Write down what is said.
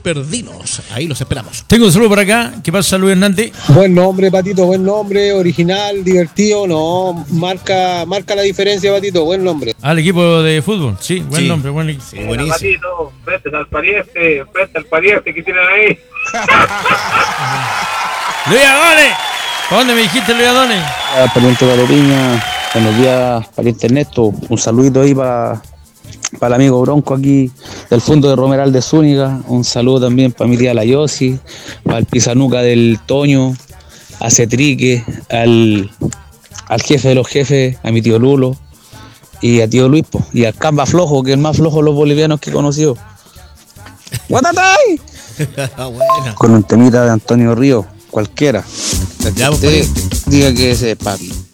Perdinos. Ahí los esperamos. Tengo un saludo por acá. ¿Qué pasa, Luis Hernández? Buen nombre, Patito, buen nombre, original, divertido, no, marca la diferencia, Patito, buen nombre. Al equipo de fútbol, sí, buen nombre, buen equipo. Sí, buenísimo. Patito, frente al pariente que tienen ahí. Luis Adones, ¿para dónde me dijiste, Luis Adones? Pariente Valeriña, buenos días, pariente Ernesto, un saludito ahí para el amigo Bronco aquí del fondo de Romeral de Zúñiga, un saludo también para mi tía La Yossi, para el Pisanuca del Toño, a Cetrique, al jefe de los jefes, a mi tío Lulo y a tío Luis, y al Camba Flojo, que es el más flojo de los bolivianos que he conocido. ¡Guatatay! Buena. Con un temita de Antonio Ríos, cualquiera. Ya, Usted diga que ese es papi.